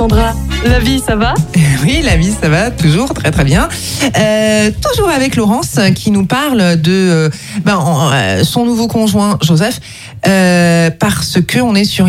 Sandra, la vie, ça va ? Oui, la vie, ça va toujours très très bien. Toujours avec Laurence qui nous parle de son nouveau conjoint Joseph, parce que on est sur